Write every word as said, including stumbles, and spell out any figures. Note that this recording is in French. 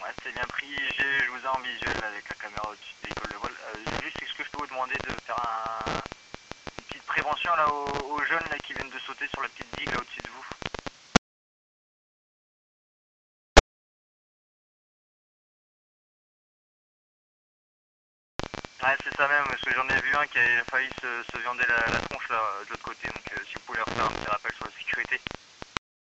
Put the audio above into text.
Ouais, c'est bien pris, je, je vous ai en visuel là, avec la caméra au-dessus de l'école de vol. Euh, juste, est-ce que je peux vous demander de faire un, une petite prévention là aux, aux jeunes là, qui viennent de sauter sur la petite digue là au-dessus de vous? Ouais, c'est ça même, parce que j'en ai vu un qui a failli se, se viander la, la tronche là de l'autre côté, donc euh, si vous pouvez leur faire un petit rappel sur la sécurité.